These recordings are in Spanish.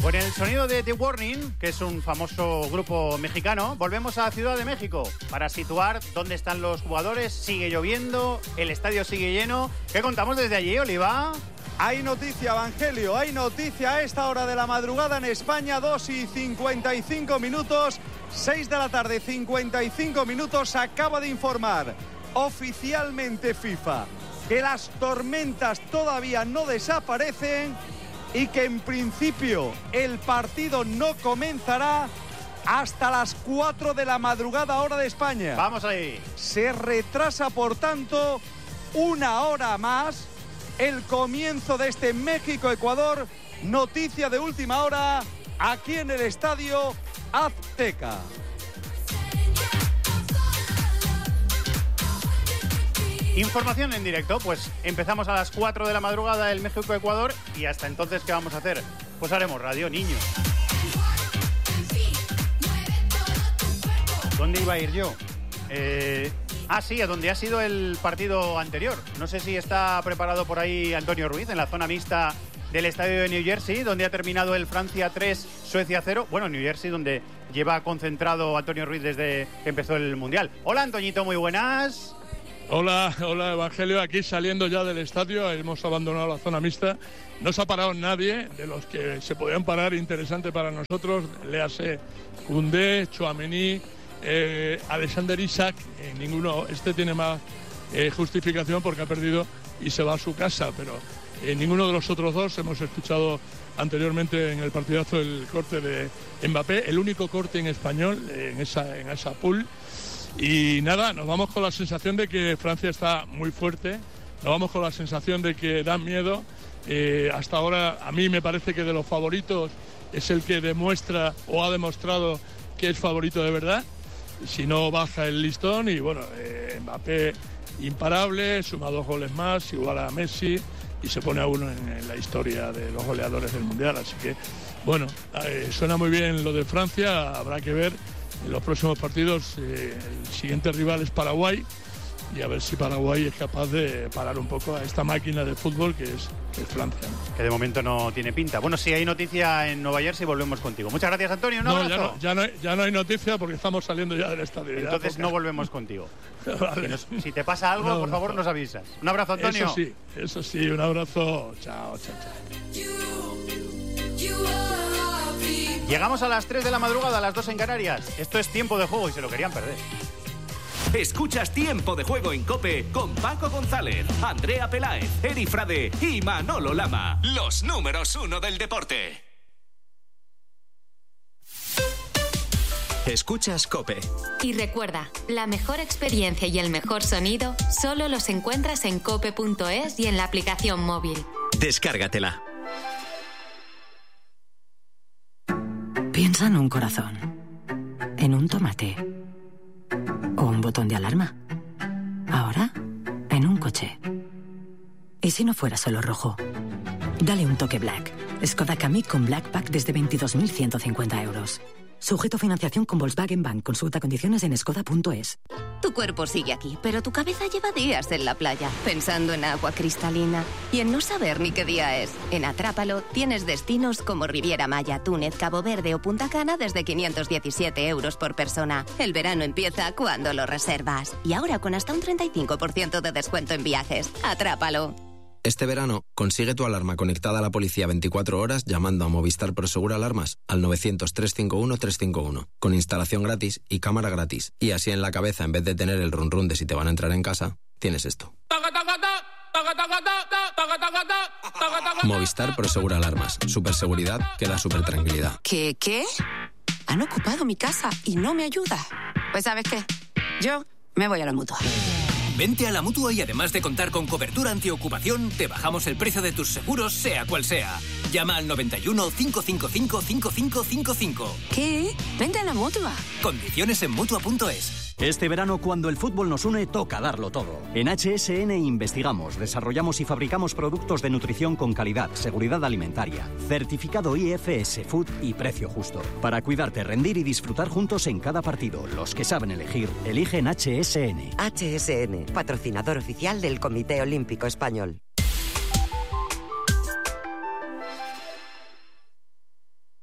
Con el sonido de The Warning, que es un famoso grupo mexicano, volvemos a Ciudad de México para situar dónde están los jugadores. Sigue lloviendo, el estadio sigue lleno. ¿Qué contamos desde allí, Oliva? Hay noticia, Evangelio, hay noticia a esta hora de la madrugada en España, 2:55, 6 de la tarde, 55 minutos. Acaba de informar oficialmente FIFA que las tormentas todavía no desaparecen y que en principio el partido no comenzará hasta las 4 de la madrugada, hora de España. Vamos ahí. Se retrasa, por tanto, una hora más el comienzo de este México-Ecuador. Noticia de última hora aquí en el Estadio Azteca. Información en directo, pues empezamos a las 4 de la madrugada el México-Ecuador y hasta entonces, ¿qué vamos a hacer? Pues haremos radio, niños. ¿Dónde iba a ir yo? Sí, a donde ha sido el partido anterior. No sé si está preparado por ahí Antonio Ruiz en la zona mixta del estadio de New Jersey, donde ha terminado el Francia 3, Suecia 0. Bueno, New Jersey, donde lleva concentrado Antonio Ruiz desde que empezó el Mundial. Hola, Antoñito, muy buenas. Hola Evangelio, aquí saliendo ya del estadio, hemos abandonado la zona mixta, no se ha parado nadie de los que se podían parar, interesante para nosotros, léase Koundé, Tchouaméni, Alexander Isak, ninguno, este tiene más justificación porque ha perdido y se va a su casa, pero ninguno de los otros dos. Hemos escuchado anteriormente en el partidazo el corte de Mbappé, el único corte en español en esa pool. Y nada, nos vamos con la sensación de que Francia está muy fuerte, nos vamos con la sensación de que dan miedo. Hasta ahora a mí me parece que de los favoritos es el que demuestra o ha demostrado que es favorito de verdad, si no baja el listón. Y bueno, Mbappé imparable, suma 2 goles más, igual a Messi y se pone a uno en la historia de los goleadores del Mundial. Así que bueno, suena muy bien lo de Francia, habrá que ver. En los próximos partidos el siguiente rival es Paraguay y a ver si Paraguay es capaz de parar un poco a esta máquina de fútbol que es Francia, ¿no? Que de momento no tiene pinta. Bueno, si hay noticia en Nueva Jersey, volvemos contigo. Muchas gracias, Antonio. Un abrazo. Ya no hay noticia porque estamos saliendo ya del estadio. Entonces no volvemos contigo. Vale. Si te pasa algo, por favor, nos avisas. Un abrazo, Antonio. Eso sí, un abrazo. Chao. Llegamos a las 3 de la madrugada, a las 2 en Canarias. Esto es Tiempo de Juego y se lo querían perder. Escuchas Tiempo de Juego en COPE con Paco González, Andrea Peláez, Eri Frade y Manolo Lama. Los números 1 del deporte. Escuchas COPE. Y recuerda, la mejor experiencia y el mejor sonido solo los encuentras en cope.es y en la aplicación móvil. Descárgatela. Piensa en un corazón, en un tomate o un botón de alarma. Ahora, en un coche. ¿Y si no fuera solo rojo? Dale un toque Black. Skoda Kamiq con Black Pack desde 22.150 euros. Sujeto a financiación con Volkswagen Bank. Consulta condiciones en skoda.es. Tu cuerpo sigue aquí, pero tu cabeza lleva días en la playa, pensando en agua cristalina y en no saber ni qué día es. En Atrápalo tienes destinos como Riviera Maya, Túnez, Cabo Verde o Punta Cana desde 517 euros por persona. El verano empieza cuando lo reservas. Y ahora con hasta un 35% de descuento en viajes. Atrápalo. Este verano, consigue tu alarma conectada a la policía 24 horas llamando a Movistar Prosegur Alarmas al 900-351-351, con instalación gratis y cámara gratis. Y así en la cabeza, en vez de tener el run run de si te van a entrar en casa, tienes esto. Movistar Prosegur Alarmas. Superseguridad que da supertranquilidad. ¿Qué? Han ocupado mi casa y no me ayuda. Pues ¿sabes qué? Yo me voy a la Mutua. Vente a la Mutua y además de contar con cobertura antiocupación, te bajamos el precio de tus seguros, sea cual sea. Llama al 91 555 5555. ¿Qué? Vente a la Mutua. Condiciones en Mutua.es. Este verano, cuando el fútbol nos une, toca darlo todo. En HSN investigamos, desarrollamos y fabricamos productos de nutrición con calidad, seguridad alimentaria, certificado IFS Food y precio justo. Para cuidarte, rendir y disfrutar juntos en cada partido. Los que saben elegir, eligen HSN. HSN, patrocinador oficial del Comité Olímpico Español.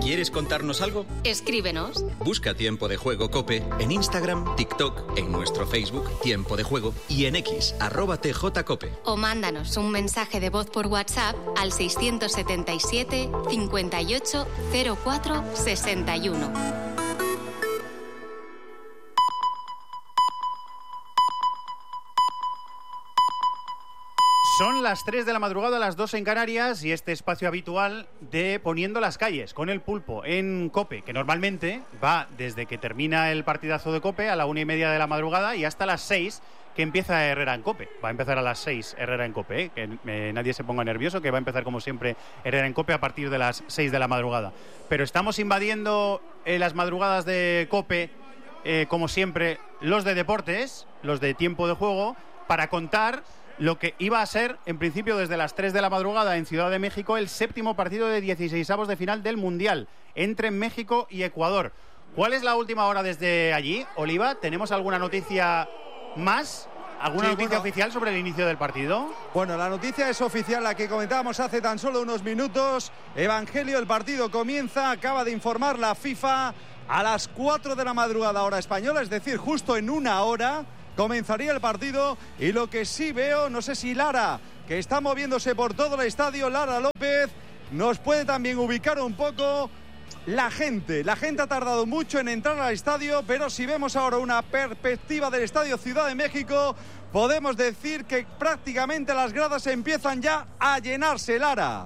¿Quieres contarnos algo? Escríbenos. Busca Tiempo de Juego COPE en Instagram, TikTok, en nuestro Facebook Tiempo de Juego y en X, @TJCOPE. O mándanos un mensaje de voz por WhatsApp al 677 58 04 61. Son las 3 de la madrugada, las 2 en Canarias, y este espacio habitual de Poniendo las Calles con el Pulpo en COPE, que normalmente va desde que termina el partidazo de COPE a la 1:30 de la madrugada y hasta las 6 que empieza Herrera en COPE. Va a empezar a las 6 Herrera en COPE, que nadie se ponga nervioso, que va a empezar como siempre Herrera en COPE a partir de las 6 de la madrugada. Pero estamos invadiendo las madrugadas de COPE, como siempre, los de deportes, los de Tiempo de Juego, para contar lo que iba a ser, en principio, desde las 3 de la madrugada en Ciudad de México, el 7º partido de 16avos de final del Mundial entre México y Ecuador. ¿Cuál es la última hora desde allí, Oliva? ¿Tenemos alguna noticia más? ¿Alguna noticia oficial sobre el inicio del partido? Bueno, la noticia es oficial, la que comentábamos hace tan solo unos minutos. Evangelio, el partido comienza, acaba de informar la FIFA a las 4 de la madrugada hora española, es decir, justo en una hora comenzaría el partido. Y lo que sí veo, no sé si Lara, que está moviéndose por todo el estadio, Lara López, nos puede también ubicar un poco la gente. La gente ha tardado mucho en entrar al estadio, pero si vemos ahora una perspectiva del estadio Ciudad de México, podemos decir que prácticamente las gradas empiezan ya a llenarse, Lara.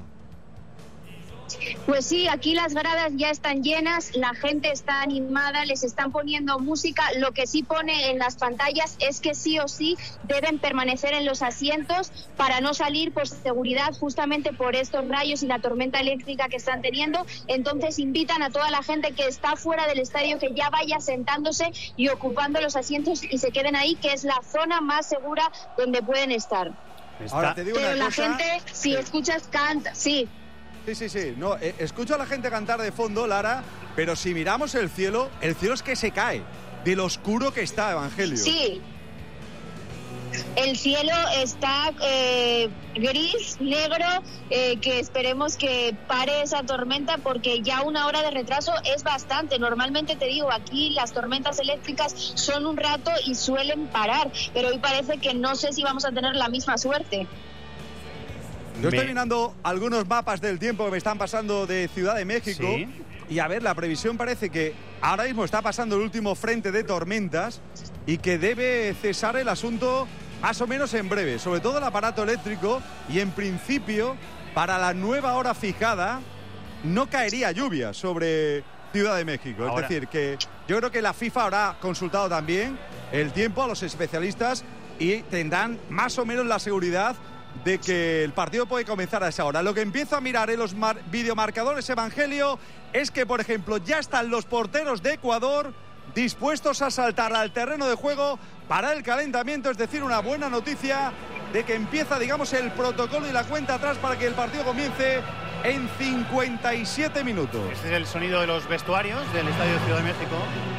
Pues sí, aquí las gradas ya están llenas, la gente está animada, les están poniendo música. Lo que sí pone en las pantallas es que sí o sí deben permanecer en los asientos para no salir por seguridad, justamente por estos rayos y la tormenta eléctrica que están teniendo. Entonces invitan a toda la gente que está fuera del estadio que ya vaya sentándose y ocupando los asientos y se queden ahí, que es la zona más segura donde pueden estar. Ahora te digo Pero una cosa, la gente, si escuchas, canta, sí. Sí. No, escucho a la gente cantar de fondo, Lara, pero si miramos el cielo es que se cae de lo oscuro que está, Evangelio. Sí. El cielo está gris, negro, que esperemos que pare esa tormenta, porque ya una hora de retraso es bastante. Normalmente, te digo, aquí las tormentas eléctricas son un rato y suelen parar, pero hoy parece que no sé si vamos a tener la misma suerte. Yo estoy mirando algunos mapas del tiempo que me están pasando de Ciudad de México. ¿Sí? Y a ver, la previsión parece que ahora mismo está pasando el último frente de tormentas y que debe cesar el asunto más o menos en breve, sobre todo el aparato eléctrico, y en principio para la nueva hora fijada no caería lluvia sobre Ciudad de México. Ahora, es decir, que yo creo que la FIFA habrá consultado también el tiempo a los especialistas y tendrán más o menos la seguridad de que el partido puede comenzar a esa hora. Lo que empiezo a mirar en los videomarcadores, Evangelio, es que, por ejemplo, ya están los porteros de Ecuador dispuestos a saltar al terreno de juego para el calentamiento. Es decir, una buena noticia de que empieza, digamos, el protocolo y la cuenta atrás para que el partido comience en 57 minutos. Este es el sonido de los vestuarios del Estadio de Ciudad de México.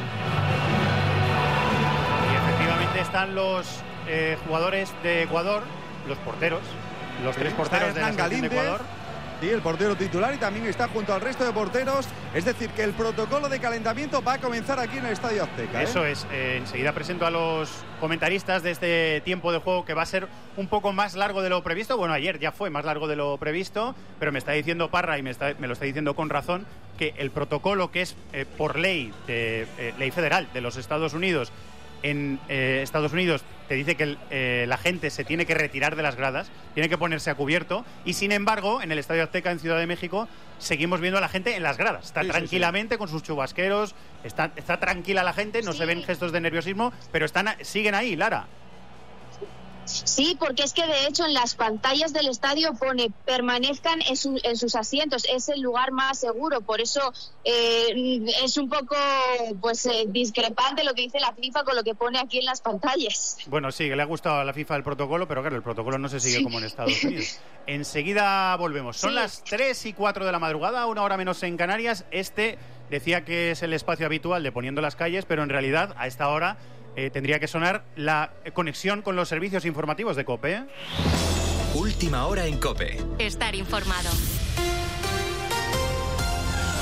Y efectivamente están los jugadores de Ecuador, los porteros, los tres porteros de la selección de Ecuador. Sí, el portero titular, y también está junto al resto de porteros. Es decir, que el protocolo de calentamiento va a comenzar aquí en el Estadio Azteca. Eso es. Enseguida presento a los comentaristas de este tiempo de juego, que va a ser un poco más largo de lo previsto. Bueno, ayer ya fue más largo de lo previsto, pero me está diciendo Parra, y me lo está diciendo con razón, que el protocolo, que es por ley, ley federal de los Estados Unidos, en Estados Unidos te dice que la gente se tiene que retirar de las gradas, tiene que ponerse a cubierto, y sin embargo en el Estadio Azteca en Ciudad de México seguimos viendo a la gente en las gradas. Está tranquilamente con sus chubasqueros, está tranquila la gente, no se ven gestos de nerviosismo, pero siguen ahí, Lara. Sí, porque es que de hecho en las pantallas del estadio pone permanezcan en sus asientos, es el lugar más seguro. Por eso es un poco discrepante lo que dice la FIFA con lo que pone aquí en las pantallas. Bueno, sí, que le ha gustado a la FIFA el protocolo, pero claro, el protocolo no se sigue como en Estados Unidos. Enseguida volvemos. Son las 3 y 4 de la madrugada, una hora menos en Canarias. Decía que es el espacio habitual de Poniendo las Calles, pero en realidad a esta hora tendría que sonar la conexión con los servicios informativos de COPE. Última hora en COPE. Estar informado.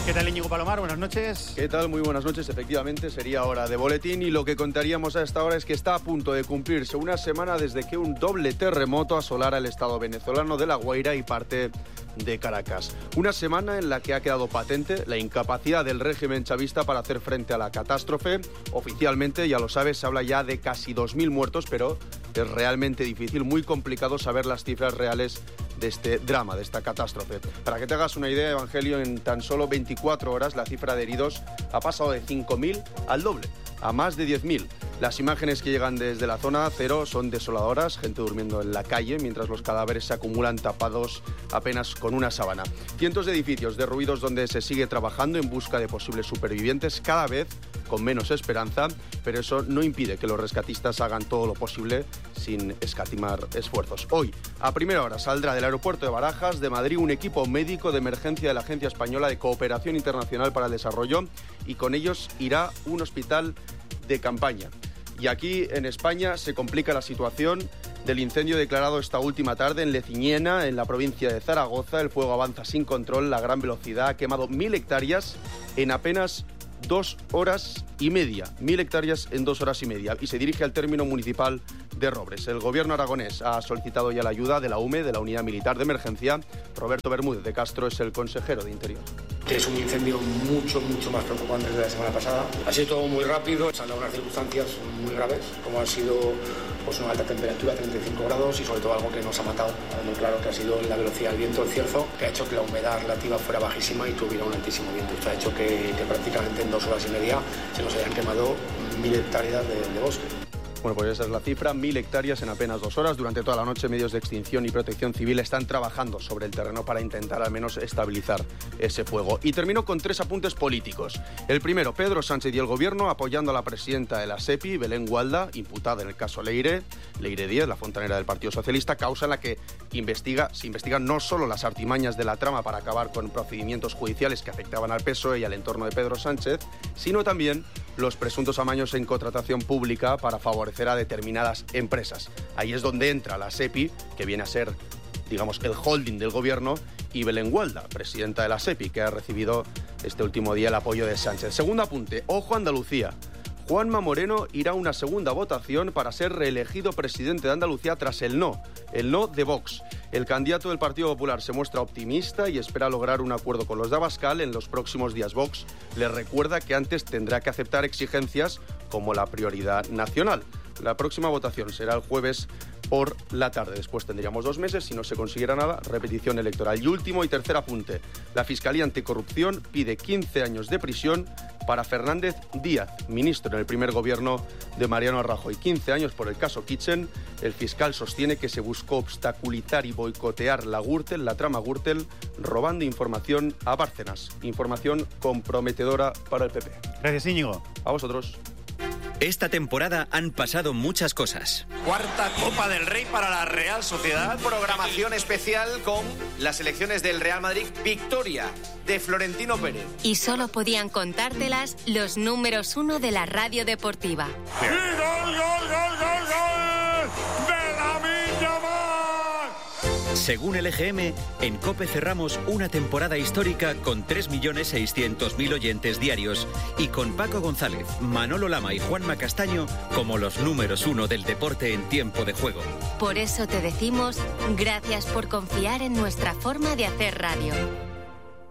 ¿Qué tal, Íñigo Palomar? Buenas noches. ¿Qué tal? Muy buenas noches. Efectivamente, sería hora de boletín y lo que contaríamos a esta hora es que está a punto de cumplirse una semana desde que un doble terremoto asolara el estado venezolano de La Guaira y parte de Caracas. Una semana en la que ha quedado patente la incapacidad del régimen chavista para hacer frente a la catástrofe. Oficialmente, ya lo sabes, se habla ya de casi 2.000 muertos, pero es realmente difícil, muy complicado saber las cifras reales de este drama, de esta catástrofe. Para que te hagas una idea, Evangelio, en tan solo 24 horas la cifra de heridos ha pasado de 5.000 al doble, a más de 10.000. Las imágenes que llegan desde la zona cero son desoladoras, gente durmiendo en la calle mientras los cadáveres se acumulan tapados apenas con una sábana. Cientos de edificios derruidos donde se sigue trabajando en busca de posibles supervivientes, cada vez con menos esperanza, pero eso no impide que los rescatistas hagan todo lo posible sin escatimar esfuerzos. Hoy, a primera hora, saldrá del aeropuerto de Barajas, de Madrid, un equipo médico de emergencia de la Agencia Española de Cooperación Internacional para el Desarrollo y con ellos irá un hospital de campaña. Y aquí en España se complica la situación del incendio declarado esta última tarde en Leciñena, en la provincia de Zaragoza. El fuego avanza sin control, a gran velocidad, ha quemado 1.000 hectáreas en apenas 2 horas y media. 1.000 hectáreas en 2 horas y media. Y se dirige al término municipal de Robres. El gobierno aragonés ha solicitado ya la ayuda de la UME, de la Unidad Militar de Emergencia. Roberto Bermúdez de Castro es el consejero de Interior. Es un incendio mucho más preocupante que la semana pasada. Ha sido todo muy rápido, se han dado unas circunstancias muy graves, como ha sido pues, una alta temperatura, 35 grados, y sobre todo algo que nos ha matado, muy claro, que ha sido la velocidad del viento, el cierzo, que ha hecho que la humedad relativa fuera bajísima y tuviera un altísimo viento. Esto ha hecho que prácticamente en 2 horas y media se nos hayan quemado 1.000 hectáreas de bosque. Bueno, pues esa es la cifra, 1.000 hectáreas en apenas 2 horas. Durante toda la noche, medios de extinción y protección civil están trabajando sobre el terreno para intentar al menos estabilizar ese fuego. Y termino con 3 apuntes políticos. El primero, Pedro Sánchez y el Gobierno apoyando a la presidenta de la SEPI, Belén Gualda, imputada en el caso Leire Díez, la fontanera del Partido Socialista, causa en la que se investigan no solo las artimañas de la trama para acabar con procedimientos judiciales que afectaban al PSOE y al entorno de Pedro Sánchez, sino también los presuntos amaños en contratación pública para favorecer a determinadas empresas. Ahí es donde entra la SEPI, que viene a ser, digamos, el holding del gobierno, y Belén Gualda, presidenta de la SEPI, que ha recibido este último día el apoyo de Sánchez. Segundo apunte, ojo Andalucía. Juanma Moreno irá a una segunda votación para ser reelegido presidente de Andalucía tras el no de Vox. El candidato del Partido Popular se muestra optimista y espera lograr un acuerdo con los de Abascal en los próximos días. Vox le recuerda que antes tendrá que aceptar exigencias como la prioridad nacional. La próxima votación será el jueves por la tarde. Después tendríamos 2 meses, si no se consiguiera nada, repetición electoral. Y último y tercer apunte. La Fiscalía Anticorrupción pide 15 años de prisión para Fernández Díaz, ministro en el primer gobierno de Mariano Rajoy. 15 años por el caso Kitchen. El fiscal sostiene que se buscó obstaculizar y boicotear la trama Gürtel, robando información a Bárcenas. Información comprometedora para el PP. Gracias, Íñigo. A vosotros. Esta temporada han pasado muchas cosas. Cuarta Copa del Rey para la Real Sociedad. Programación especial con las elecciones del Real Madrid. Victoria de Florentino Pérez. Y solo podían contártelas los números 1 de la radio deportiva. ¡Y gol, gol, gol, gol, gol! ¡De Lamine Yamal! Según el EGM, en COPE cerramos una temporada histórica con 3.600.000 oyentes diarios y con Paco González, Manolo Lama y Juanma Castaño como los números 1 del deporte en tiempo de juego. Por eso te decimos gracias por confiar en nuestra forma de hacer radio.